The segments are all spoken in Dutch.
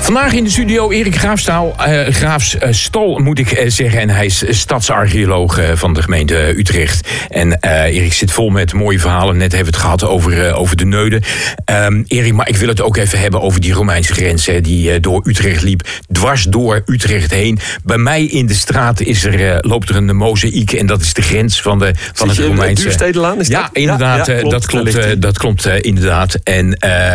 Vandaag in de studio Erik Graafstal, moet ik zeggen. En hij is stadsarcheoloog van de gemeente Utrecht. En Erik zit vol met mooie verhalen. Net hebben we het gehad over de Neude. Erik, maar ik wil het ook even hebben over die Romeinse grens die door Utrecht liep. Dwars door Utrecht heen. Bij mij in de straat loopt er een mozaïek. En dat is de grens van het Romeinse... Duurstedelaan, is dat? Ja, inderdaad. Ja, dat klopt inderdaad. En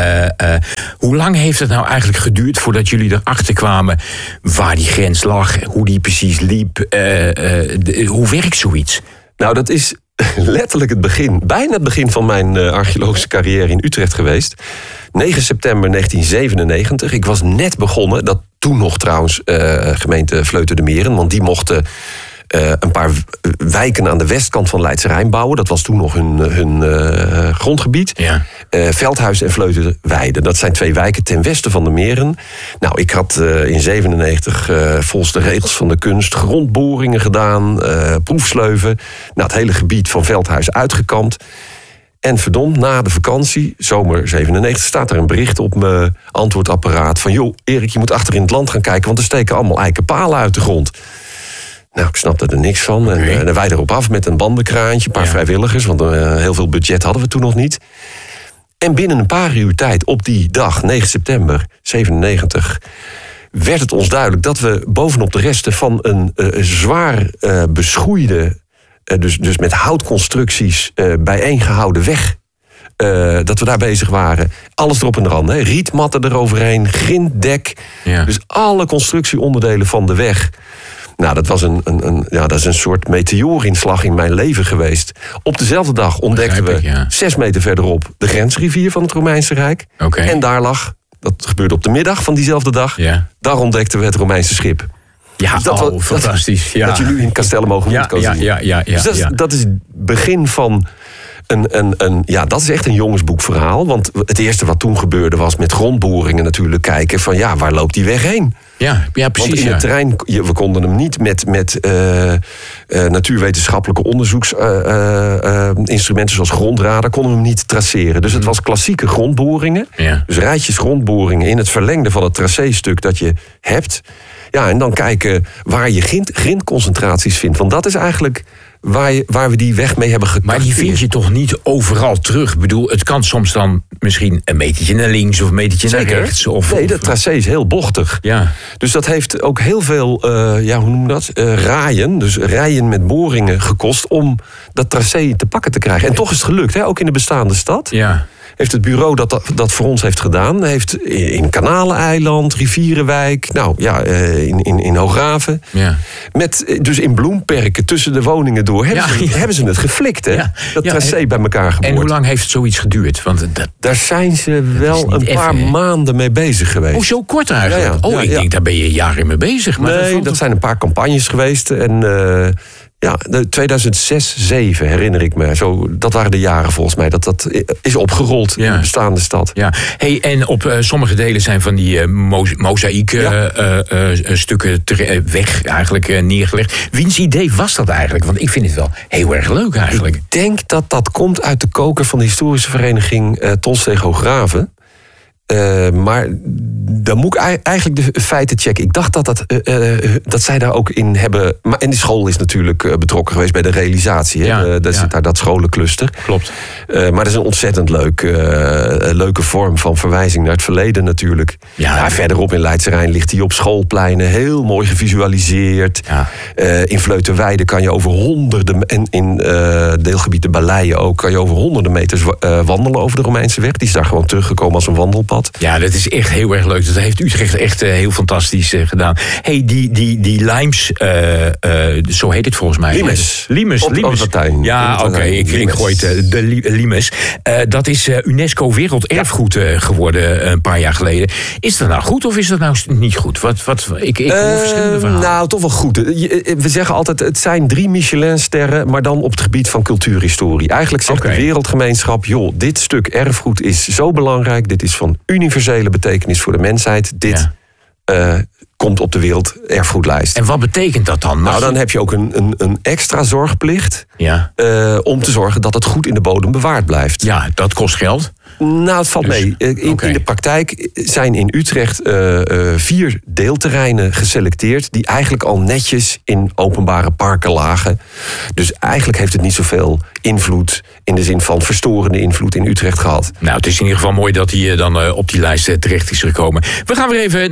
hoe lang heeft het nou eigenlijk geduurd voordat jullie erachter kwamen waar die grens lag, hoe die precies liep? Hoe werkt zoiets? Nou, dat is letterlijk het begin, bijna het begin van mijn archeologische carrière in Utrecht geweest. 9 september 1997. Ik was net begonnen, dat toen nog trouwens gemeente Vleuten de Meren, want die mochten een paar wijken aan de westkant van Leidse Rijn bouwen. Dat was toen nog hun grondgebied. Ja. Veldhuis en Vleutenweide. Dat zijn 2 wijken ten westen van de Meren. Nou, ik had in 97 volgens de regels van de kunst grondboringen gedaan, proefsleuven. Nou, het hele gebied van Veldhuis uitgekampt. En verdomd, na de vakantie, zomer 97, staat er een bericht op mijn antwoordapparaat van: joh, Erik, je moet achter in het land gaan kijken, want er steken allemaal eikenpalen uit de grond. Nou, ik snapte er niks van. Okay. En wij erop af met een bandenkraantje, een paar vrijwilligers, want heel veel budget hadden we toen nog niet. En binnen een paar uur tijd, op die dag, 9 september 97... werd het ons duidelijk dat we bovenop de resten van een zwaar beschoeide, dus met houtconstructies bijeengehouden weg, dat we daar bezig waren. Alles erop en eraan. Rietmatten eroverheen, grinddek. Ja. Dus alle constructieonderdelen van de weg. Nou, dat was dat is een soort meteoorinslag in mijn leven geweest. Op dezelfde dag ontdekten we 6 meter verderop de grensrivier van het Romeinse Rijk. Okay. En daar lag, dat gebeurde op de middag van diezelfde dag, daar ontdekten we het Romeinse schip. Ja, dus fantastisch. Dat je nu in Castellum Hoogmoed kan zien. Dus dat is het begin van dat is echt een jongensboekverhaal. Want het eerste wat toen gebeurde was met grondboringen natuurlijk kijken van waar loopt die weg heen? Ja, precies. Want in het terrein, we konden hem niet met natuurwetenschappelijke onderzoeksinstrumenten zoals grondradar, konden we hem niet traceren. Dus het was klassieke grondboringen. Ja. Dus rijtjes grondboringen in het verlengde van het tracé-stuk dat je hebt. Ja, en dan kijken waar je grindconcentraties vindt. Want dat is eigenlijk waar we die weg mee hebben gekarteerd. Maar die vind je toch niet overal terug? Ik bedoel, het kan soms dan misschien een metertje naar links of een metertje naar rechts. Nee, dat tracé is heel bochtig. Ja. Dus dat heeft ook heel veel, hoe noem je dat? Rijen, dus rijen met boringen gekost om dat tracé te pakken te krijgen. En toch is het gelukt, ook in de bestaande stad. Ja. Heeft het bureau dat voor ons heeft gedaan. Heeft in Kanaleneiland, Rivierenwijk, in Hoograven. Ja. Dus in bloemperken tussen de woningen door hebben ze het geflikt, hè? Ja. Dat tracé bij elkaar geboord. En hoe lang heeft zoiets geduurd? Want daar zijn ze wel een paar maanden mee bezig geweest. Oh, zo kort eigenlijk? Ja. Ik denk, daar ben je jaren mee bezig. Maar nee, dat zijn een paar campagnes geweest. En 2006, 2007 herinner ik me. Dat waren de jaren volgens mij. Dat is opgerold in de bestaande stad. Ja. Hey, en op sommige delen zijn van die mozaïek-stukken weg eigenlijk neergelegd. Wiens idee was dat eigenlijk? Want ik vind het wel heel erg leuk eigenlijk. Ik denk dat komt uit de koker van de historische vereniging Tolsteeg Hoograven. Maar dan moet ik eigenlijk de feiten checken. Ik dacht dat zij daar ook in hebben. En die school is natuurlijk betrokken geweest bij de realisatie. Daar zit daar dat scholencluster. Klopt. Maar dat is een ontzettend leuke vorm van verwijzing naar het verleden natuurlijk. Verderop in Leidse Rijn ligt hij op schoolpleinen. Heel mooi gevisualiseerd. Ja. In Vleutenweide kan je over honderden. En in deelgebied de Balleien ook. Kan je over honderden meters wandelen over de Romeinse weg. Die is daar gewoon teruggekomen als een wandelpad. Ja, dat is echt heel erg leuk. Dat heeft Utrecht echt heel fantastisch gedaan. Hey, die limes, zo heet het volgens mij. Limes. Latijn. Ja, oké. Ik gooi het de limes. Dat is UNESCO Werelderfgoed geworden een paar jaar geleden. Is dat nou goed of is dat nou niet goed? Ik hoor verschillende verhalen. Nou, toch wel goed. We zeggen altijd, het zijn 3 Michelin-sterren, maar dan op het gebied van cultuurhistorie. Eigenlijk zegt de wereldgemeenschap, joh, dit stuk erfgoed is zo belangrijk, dit is van universele betekenis voor de mensheid. Dit komt op de werelderfgoedlijst. En wat betekent dat dan? Nou, dan heb je ook een extra zorgplicht om te zorgen dat het goed in de bodem bewaard blijft. Ja, dat kost geld. Nou, het valt mee. In de praktijk zijn in Utrecht 4 deelterreinen geselecteerd die eigenlijk al netjes in openbare parken lagen. Dus eigenlijk heeft het niet zoveel invloed in de zin van verstorende invloed in Utrecht gehad. Nou, het is in ieder geval mooi dat hij dan op die lijst terecht is gekomen. We gaan weer even